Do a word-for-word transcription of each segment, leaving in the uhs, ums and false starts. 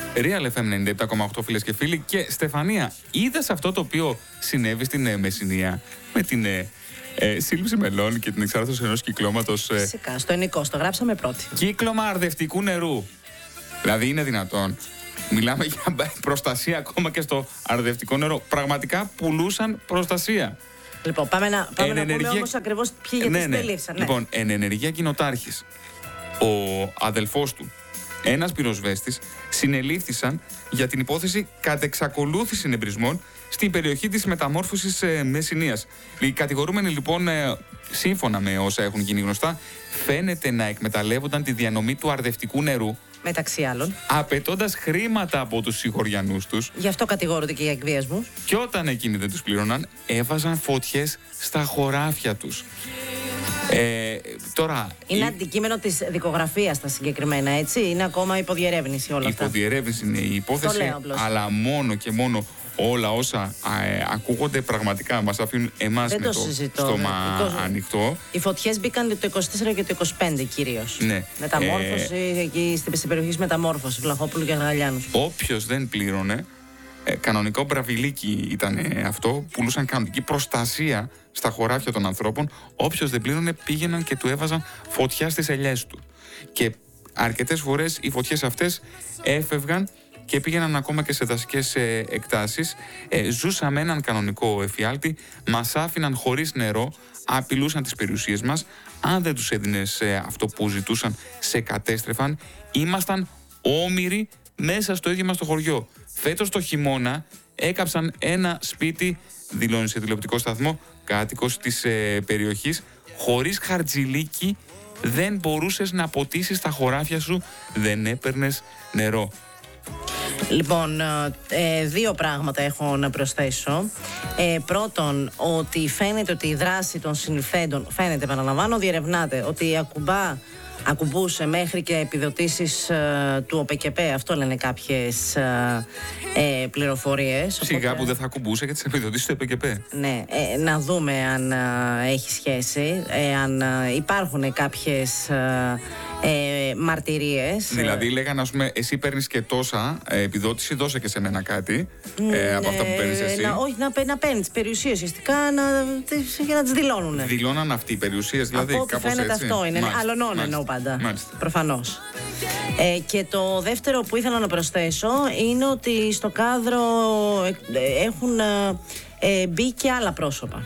Real εφ εμ ενενήντα επτά κόμμα οκτώ, φίλες και φίλοι. Και Στεφανία, είδες αυτό το οποίο συνέβη στην ε, Μεσσηνία με την ε, ε, σύλληψη μελών και την εξάρτηση ενός κυκλώματος. Ε, Φυσικά, στο ενικό, το γράψαμε πρώτοι. Κύκλωμα αρδευτικού νερού. Δηλαδή είναι δυνατόν? Μιλάμε για προστασία ακόμα και στο αρδευτικό νερό. Πραγματικά πουλούσαν προστασία. Λοιπόν, πάμε να, πάμε να ενεργεία... πούμε όμως ακριβώς ποιοι γιατί ναι, ναι. συντελήφθησαν. Ναι. Λοιπόν, εν ενεργεία κοινοτάρχης, ο αδελφός του, ένας πυροσβέστης, συνελήφθησαν για την υπόθεση κατεξακολούθηση εμπρισμών στην περιοχή της μεταμόρφωσης ε, Μεσσηνίας. Οι κατηγορούμενοι λοιπόν, ε, σύμφωνα με όσα έχουν γίνει γνωστά, φαίνεται να εκμεταλλεύονταν τη διανομή του αρδευτικού νερού, μεταξύ άλλων, απαιτώντας χρήματα από τους συγχωριανούς τους. Γι' αυτό κατηγορούνται και για εκβιασμούς. Και όταν εκείνοι δεν τους πλήρωναν, έβαζαν φωτιές στα χωράφια τους. Ε, τώρα, είναι η... αντικείμενο της δικογραφίας τα συγκεκριμένα, έτσι. Είναι ακόμα υποδιερεύνηση όλα αυτά. Υποδιερεύνηση είναι η υπόθεση, αλλά μόνο και μόνο όλα όσα ε, ακούγονται πραγματικά μας αφήνουν εμάς δεν με το, το συζητώ, στόμα το... ανοιχτό. Οι φωτιές μπήκαν το είκοσι τέσσερα και το είκοσι πέντε κυρίως. Ναι. Μεταμόρφωση ε... εκεί στην περιοχή μεταμόρφωση Βλαχόπουλου και Αργαλιάνου. Όποιος δεν πλήρωνε, ε, κανονικό μπραβιλίκι ήταν ε, αυτό, πουλούσαν κανονική προστασία στα χωράφια των ανθρώπων. Όποιος δεν πλήρωνε, πήγαιναν και του έβαζαν φωτιά στις ελιές του. Και αρκετές φορές οι φωτιές αυτές έφευγαν και πήγαιναν ακόμα και σε δασικές ε, εκτάσεις. Ε, ζούσαμε έναν κανονικό εφιάλτη, μας άφηναν χωρίς νερό, απειλούσαν τις περιουσίες μας. Αν δεν τους έδινες ε, αυτό που ζητούσαν, σε κατέστρεφαν. Ήμασταν όμοιροι μέσα στο ίδιο μας το χωριό. Φέτος το χειμώνα έκαψαν ένα σπίτι, δηλώνει σε τηλεοπτικό σταθμό κάτοικος της ε, περιοχής, χωρίς χαρτζηλίκι. Δεν μπορούσες να ποτίσεις τα χωράφια σου, δεν έπαιρνες νερό. Λοιπόν, ε, δύο πράγματα έχω να προσθέσω. Ε, πρώτον, ότι φαίνεται ότι η δράση των συνυφθέντων, φαίνεται, επαναλαμβάνω, διερευνάται, ότι ακουμπά, ακουμπούσε μέχρι και επιδοτήσεις ε, του ΟΠΕΚΕΠΕ, αυτό λένε κάποιες ε, ε, πληροφορίες. Σιγά οπότε, που δεν θα ακουμπούσε και τις επιδοτήσεις του ΟΠΕΚΕΠΕ. Ναι, ε, να δούμε αν ε, έχει σχέση, ε, αν ε, υπάρχουν κάποιες ε, ε, μαρτυρίες. Δηλαδή λέγανε, ας πούμε, εσύ παίρνεις και τόσα ε, επιδότηση, δώσε και σε μένα κάτι ε, από αυτά που παίρνεις εσύ. Να, όχι, να, να παίρνει τις περιουσίες ουσιαστικά να, για να τις δηλώνουν. Δηλώναν αυτοί οι περιουσίες, δηλαδή από ό,τι κάπως φαίνεται έτσι. αυτό είναι. Αλλονών εννοώ πάντα. Μάλιστα. Προφανώς. Ε, και το δεύτερο που ήθελα να προσθέσω είναι ότι στο κάδρο έχουν ε, μπει και άλλα πρόσωπα.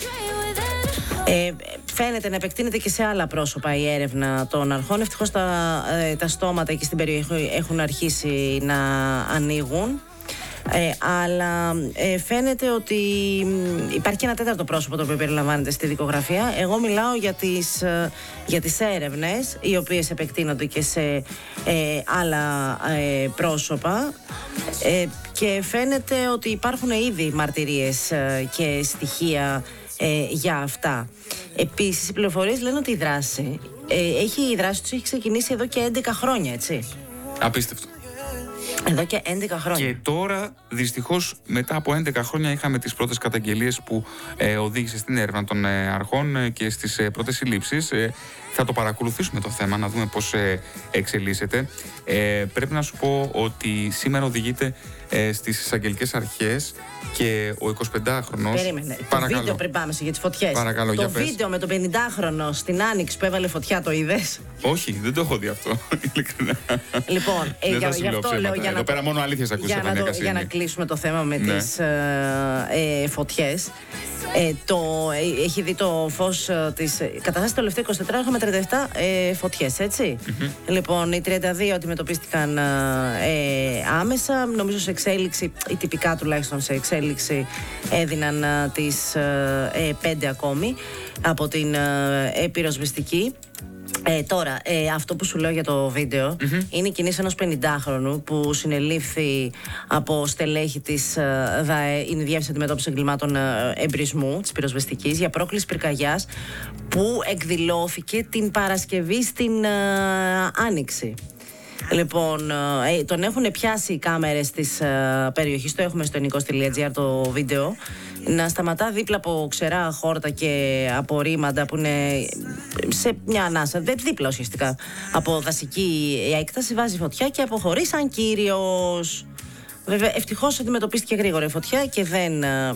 Ε, φαίνεται να επεκτείνεται και σε άλλα πρόσωπα η έρευνα των αρχών. Ευτυχώς τα, ε, τα στόματα εκεί στην περιοχή έχουν αρχίσει να ανοίγουν. Ε, αλλά ε, φαίνεται ότι υπάρχει και ένα τέταρτο πρόσωπο το οποίο περιλαμβάνεται στη δικογραφία. Εγώ μιλάω για τις, ε, για τις έρευνες, οι οποίες επεκτείνονται και σε ε, άλλα ε, πρόσωπα, ε, και φαίνεται ότι υπάρχουν ήδη μαρτυρίες ε, και στοιχεία ε, για αυτά. Επίσης, οι πληροφορίες λένε ότι η δράση, ε, έχει, η δράση τους έχει ξεκινήσει εδώ και έντεκα χρόνια, έτσι. Απίστευτο. Εδώ και έντεκα χρόνια. Και τώρα, δυστυχώς, μετά από έντεκα χρόνια είχαμε τις πρώτες καταγγελίες που ε, οδήγησε στην έρευνα των ε, αρχών ε, και στις ε, πρώτες συλλήψεις. Ε, θα το παρακολουθήσουμε το θέμα, να δούμε πώς ε, εξελίσσεται. Ε, πρέπει να σου πω ότι σήμερα οδηγείται ε, στις εισαγγελικές αρχές και ο εικοσιπεντάχρονος... Περίμενε. Παρακαλώ. Το βίντεο πριν πάμε για τις φωτιές. Παρακαλώ, το για πες. βίντεο με τον πενηντάχρονο στην Άνοιξη που έβαλε φωτιά, το είδες? Όχι, δεν το έχω δει αυτό. Λοιπόν, ε, για, γι' αυτό λέω. Για Εδώ να, πέρα μόνο αλήθειες ακούς, για, να το, για να κλείσουμε το θέμα με ναι. τις ε, ε, φωτιές. Ε, το, ε, έχει δει το φως ε, της. Καταρχάς, το τελευταίο εικοσιτετράωρο είχαμε τριάντα επτά ε, φωτιές, έτσι. Mm-hmm. Λοιπόν, οι τριάντα δύο αντιμετωπίστηκαν ε, άμεσα. Νομίζω σε εξέλιξη, ή τυπικά τουλάχιστον σε εξέλιξη, έδιναν ε, τις ε, πέντε ακόμη από την ε, πυροσβεστική. Ε, τώρα, ε, αυτό που σου λέω για το βίντεο mm-hmm. είναι η κίνηση ενός πενηντάχρονου που συνελήφθη από στελέχη της ε, ΔΑΕ, είναι η Διεύθυνση Αντιμετώπισης Εγκλημάτων ε, Εμπρισμού της πυροσβεστικής, για πρόκληση πυρκαγιάς που εκδηλώθηκε την Παρασκευή στην ε, Άνοιξη. Λοιπόν, ε, τον έχουν πιάσει οι κάμερες της ε, περιοχής, το έχουμε στο νίκος τελεία τζι άρ το βίντεο, να σταματά δίπλα από ξερά χόρτα και απορρίμματα που είναι σε μια ανάσα, δεν δίπλα ουσιαστικά από δασική έκταση, βάζει φωτιά και αποχωρεί σαν κύριος. Βέβαια, ευτυχώς αντιμετωπίστηκε γρήγορα η φωτιά και δεν, ε,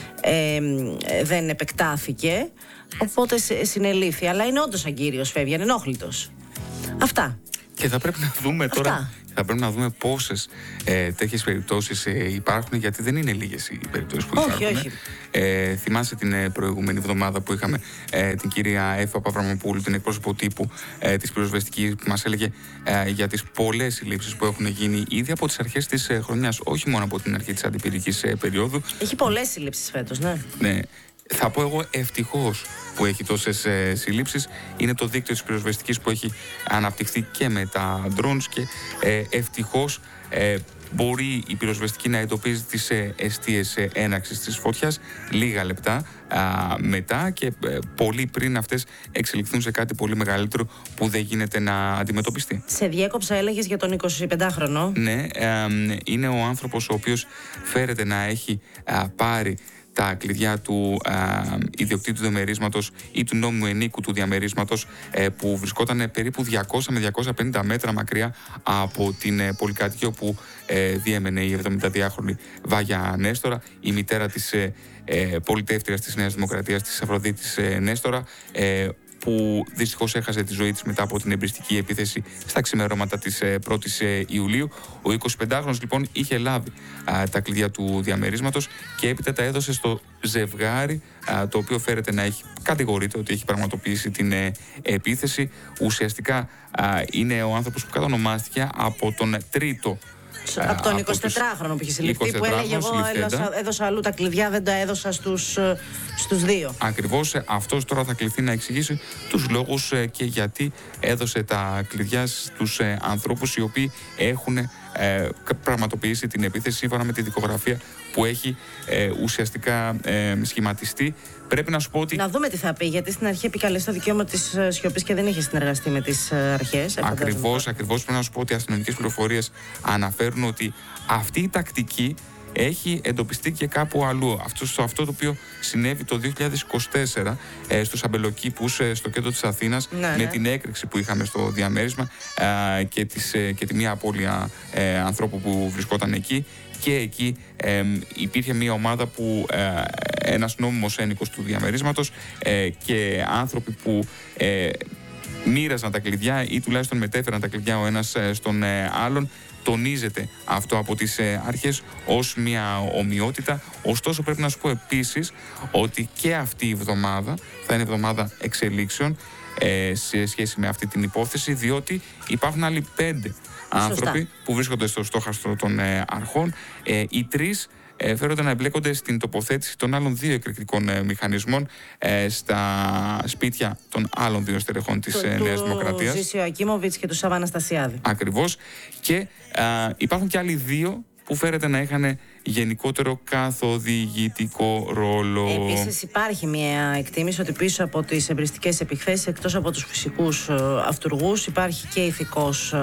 ε, δεν επεκτάθηκε, οπότε συνελήφθη. Αλλά είναι όντως σαν κύριος, φεύγει ανενόχλητος. Αυτά. Και θα πρέπει να δούμε Αυτά. τώρα, θα πρέπει να δούμε πόσες ε, τέτοιες περιπτώσεις ε, υπάρχουν, γιατί δεν είναι λίγες οι περιπτώσεις που όχι, υπάρχουν. Όχι. Ε, θυμάσαι την ε, προηγούμενη εβδομάδα που είχαμε ε, την κυρία Εύα Παπραμοπούλου, την εκπρόσωπο τύπου ε, της πυροσβεστικής, που μας έλεγε ε, για τις πολλές συλλήψεις που έχουν γίνει ήδη από τις αρχές της ε, χρονιάς, όχι μόνο από την αρχή της αντιπυρικής ε, περίοδου. Έχει πολλές συλλήψεις φέτος, ναι. Ναι. Θα πω εγώ ευτυχώς που έχει τόσες ε, συλλήψεις. Είναι το δίκτυο της πυροσβεστικής που έχει αναπτυχθεί και με τα drones και ε, ευτυχώς ε, μπορεί η πυροσβεστική να εντοπίζει τις ε, εστίες ε, έναξης της φωτιάς λίγα λεπτά α, μετά και ε, πολύ πριν αυτές εξελιχθούν σε κάτι πολύ μεγαλύτερο που δεν γίνεται να αντιμετωπιστεί. Σε διέκοψα, έλεγες για τον εικοσιπεντάχρονο. Ναι, ε, είναι ο άνθρωπος ο οποίος φέρεται να έχει α, πάρει τα κλειδιά του α, ιδιοκτήτου διαμερίσματος ή του νόμιμου ενίκου του διαμερίσματος ε, που βρισκόταν περίπου διακόσια με διακόσια πενήντα μέτρα μακριά από την ε, πολυκατοικία όπου ε, διέμενε η εβδομηνταδυάχρονη Βάγια Νέστορα, η μητέρα της ε, ε, πολιτεύτριας της Νέας Δημοκρατίας, της Αφροδίτης ε, Νέστορα, ε, που δυστυχώς έχασε τη ζωή της μετά από την εμπριστική επίθεση στα ξημερώματα της πρώτης Ιουλίου. Ο εικοσιπεντάχρονος λοιπόν είχε λάβει α, τα κλειδιά του διαμερίσματος και έπειτα τα έδωσε στο ζευγάρι, α, το οποίο φέρεται να έχει, κατηγορείται ότι έχει πραγματοποιήσει την ε, επίθεση. Ουσιαστικά α, είναι ο άνθρωπος που κατονομάστηκε από τον τρίτο. Από τον εικοσιτετράχρονο που είχε συλληφθεί, που έλεγε εγώ έδωσα, έδωσα αλλού τα κλειδιά, δεν τα έδωσα στους, στους δύο. Ακριβώς αυτός τώρα θα κληθεί να εξηγήσει τους λόγους και γιατί έδωσε τα κλειδιά στους ανθρώπους οι οποίοι έχουν ε, πραγματοποιήσει την επίθεση σύμφωνα με τη δικογραφία που έχει ε, ουσιαστικά ε, σχηματιστεί. Πρέπει να σου πω ότι. Να δούμε τι θα πει, γιατί στην αρχή επικαλέσει το δικαίωμα της σιωπής και δεν είχε συνεργαστεί με τις αρχές. Ακριβώς, ακριβώς. Πρέπει να σου πω ότι οι αστυνομικές πληροφορίες αναφέρουν ότι αυτή η τακτική έχει εντοπιστεί και κάπου αλλού. Αυτό, αυτό το οποίο συνέβη το δύο χιλιάδες είκοσι τέσσερα ε, στους αμπελοκήπους ε, στο κέντρο της Αθήνας, ναι, με ναι. την έκρηξη που είχαμε στο διαμέρισμα ε, και, τις, ε, και τη μία απώλεια ε, ανθρώπου που βρισκόταν εκεί. Και εκεί ε, υπήρχε μια ομάδα που ε, ένας νόμιμος ένικος του διαμερίσματος ε, και άνθρωποι που ε, μοίραζαν τα κλειδιά ή τουλάχιστον μετέφεραν τα κλειδιά ο ένας ε, στον ε, άλλον. Τονίζεται αυτό από τις ε, αρχές ως μια ομοιότητα. Ωστόσο πρέπει να σου πω επίσης ότι και αυτή η εβδομάδα θα είναι εβδομάδα εξελίξεων ε, σε σχέση με αυτή την υπόθεση, διότι υπάρχουν άλλοι πέντε άνθρωποι Σωστά. που βρίσκονται στο στόχαστρο των ε, αρχών. Ε, οι τρεις ε, φέρονται να εμπλέκονται στην τοποθέτηση των άλλων δύο εκρηκτικών ε, μηχανισμών ε, στα σπίτια των άλλων δύο στελεχών της ε, Νέας Δημοκρατίας. Του Ζήσιο Ακίμοβιτς και του Σάββα Αναστασιάδη. Ακριβώς. Και ε, υπάρχουν και άλλοι δύο που φέρεται να είχαν γενικότερο καθοδηγητικό ρόλο. Επίσης υπάρχει μια εκτίμηση ότι πίσω από τις εμπριστικές επιθέσεις, εκτός από τους φυσικούς αυτουργούς, υπάρχει και ηθικός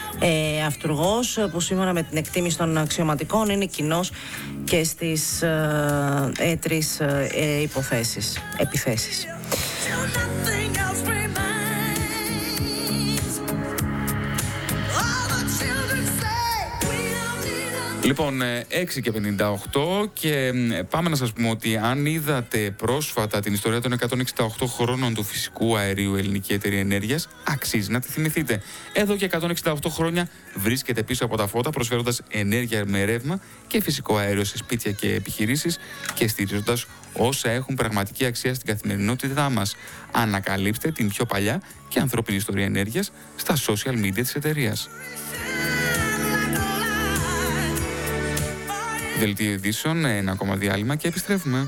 ε, αυτουργός που σύμφωνα με την εκτίμηση των αξιωματικών είναι κοινός και στις ε, ε, τρεις ε, υποθέσεις, επιθέσεις. Λοιπόν, έξι και πενήντα οκτώ και πάμε να σας πούμε ότι αν είδατε πρόσφατα την ιστορία των εκατόν εξήντα οκτώ χρόνων του φυσικού αερίου Ελληνική Εταιρεία Ενέργειας, αξίζει να τη θυμηθείτε. Εδώ και εκατόν εξήντα οκτώ χρόνια βρίσκεται πίσω από τα φώτα, προσφέροντας ενέργεια με ρεύμα και φυσικό αέριο σε σπίτια και επιχειρήσεις και στηρίζοντας όσα έχουν πραγματική αξία στην καθημερινότητά μας. Ανακαλύψτε την πιο παλιά και ανθρώπινη ιστορία ενέργειας στα social media της εταιρείας. Δελτίο ειδήσεων, ένα ακόμα διάλειμμα και επιστρέφουμε.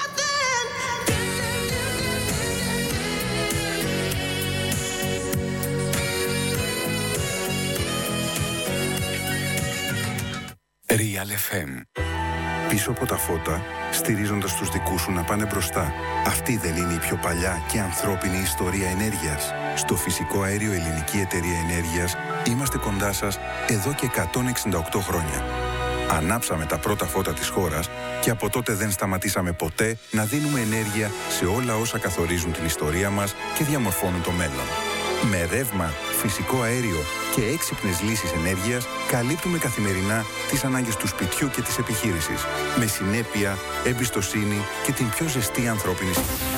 Real εφ εμ. Πίσω από τα φώτα, στηρίζοντας τους δικούς σου να πάνε μπροστά. Αυτή δεν είναι η πιο παλιά και ανθρώπινη ιστορία ενέργειας? Στο Φυσικό Αέριο Ελληνική Εταιρεία Ενέργειας είμαστε κοντά σας εδώ και εκατόν εξήντα οκτώ χρόνια. Ανάψαμε τα πρώτα φώτα της χώρας και από τότε δεν σταματήσαμε ποτέ να δίνουμε ενέργεια σε όλα όσα καθορίζουν την ιστορία μας και διαμορφώνουν το μέλλον. Με ρεύμα, φυσικό αέριο και έξυπνες λύσεις ενέργειας καλύπτουμε καθημερινά τις ανάγκες του σπιτιού και της επιχείρησης. Με συνέπεια, εμπιστοσύνη και την πιο ζεστή ανθρώπινη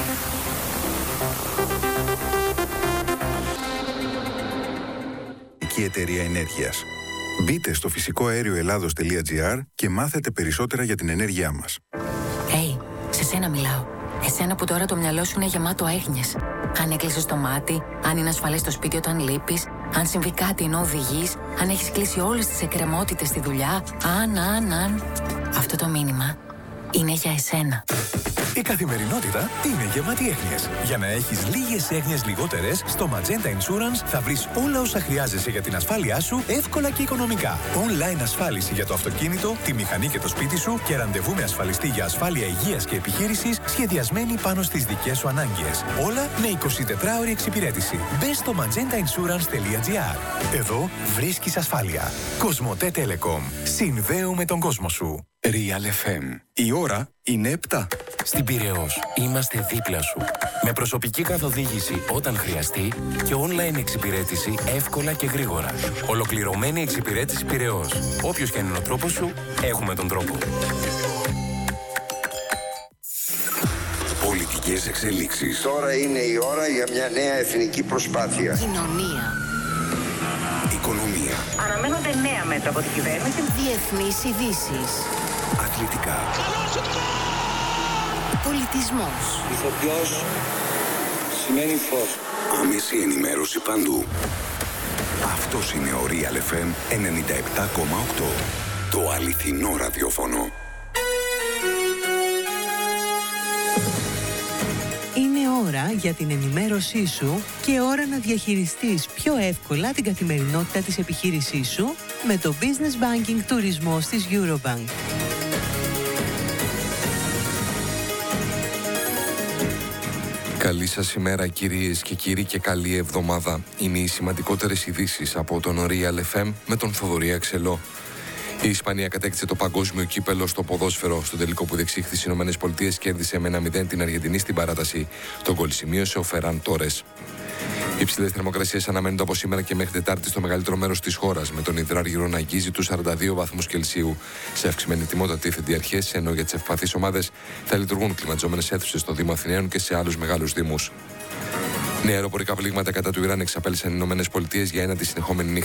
Εταιρεία Ενέργειας. Μπείτε στο φυσικό αέριο ελλάδος τελεία τζι άρ και μάθετε περισσότερα για την ενέργειά μας. Hey, σε σένα μιλάω. Εσένα που τώρα το μυαλό σου είναι γεμάτο έγνοιες. Αν έκλεισες το μάτι, αν είναι ασφαλές το σπίτι όταν λείπεις, αν συμβεί κάτι ενώ οδηγείς, αν έχεις κλείσει όλες τις εκκρεμότητες στη δουλειά, αν, αν, αν. Αυτό το μήνυμα είναι για εσένα. Η καθημερινότητα είναι γεμάτη έγνοιες. Για να έχεις λίγες έγνοιες λιγότερες, στο Magenta Insurance θα βρεις όλα όσα χρειάζεσαι για την ασφάλειά σου εύκολα και οικονομικά. Online ασφάλιση για το αυτοκίνητο, τη μηχανή και το σπίτι σου και ραντεβού με ασφαλιστή για ασφάλεια υγείας και επιχείρησης σχεδιασμένη πάνω στις δικές σου ανάγκες. Όλα με εικοσιτετράωρη εξυπηρέτηση. Μπες στο magenta insurance τελεία τζι άρ. Εδώ βρίσκεις ασφάλεια. Κοσμοτέ Telecom. Συνδέουμε τον κόσμο σου. Real εφ εμ. Η ώρα είναι επτά. Στην Πειραιώς είμαστε δίπλα σου. Με προσωπική καθοδήγηση όταν χρειαστεί και online εξυπηρέτηση εύκολα και γρήγορα. Ολοκληρωμένη εξυπηρέτηση Πειραιώς. Όποιος και είναι ο τρόπος σου, έχουμε τον τρόπο. Πολιτικές εξελίξεις. Τώρα είναι η ώρα για μια νέα εθνική προσπάθεια. Κοινωνία. Οικονομία. Αναμένονται νέα μέτρα από την κυβέρνηση. Διεθνείς ειδήσεις. Αθλητικά. Πολιτισμός. Ηθοποιός σημαίνει φως. Άμεση ενημέρωση παντού. Αυτός είναι ο Real εφ εμ ενενήντα επτά κόμμα οκτώ. Το αληθινό ραδιόφωνο. Είναι ώρα για την ενημέρωσή σου και ώρα να διαχειριστείς πιο εύκολα την καθημερινότητα της επιχείρησής σου με το Business Banking Τουρισμός της Eurobank. Καλή σας ημέρα κυρίες και κύριοι και καλή εβδομάδα. Είναι οι σημαντικότερες ειδήσεις από τον Real εφ εμ με τον Θοδωρή Αξελό. Η Ισπανία κατέκτησε το παγκόσμιο κύπελο στο ποδόσφαιρο. Στο τελικό που διεξήχθη στις ΗΠΑ κέρδισε με ένα μηδέν την Αργεντινή στην παράταση. Τον γκολ σημείωσε ο Φεράν Τόρες. Οι υψηλές θερμοκρασίες αναμένονται από σήμερα και μέχρι Τετάρτη στο μεγαλύτερο μέρος της χώρας, με τον υδράργυρο να αγγίζει τους σαράντα δύο βαθμούς Κελσίου. Σε αυξημένη τιμότητα τίθενται οι αρχές, ενώ για τις ευπαθείς ομάδες θα λειτουργούν κλιματιζόμενες αίθουσες στο Δήμο Αθηναίων και σε άλλους μεγάλους δήμους. Νέα αεροπορικά πλήγματα κατά του Ιράν εξαπέλυσαν οι ΗΠΑ για ένατη συνεχόμενη νύχτα.